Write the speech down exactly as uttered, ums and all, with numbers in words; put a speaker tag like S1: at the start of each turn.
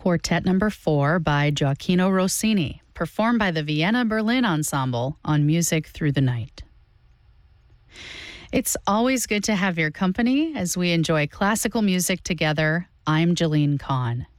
S1: Quartet Number Four by Gioacchino Rossini, performed by the Vienna Berlin Ensemble on Music Through the Night. It's always good to have your company as we enjoy classical music together. I'm Jeline Kahn.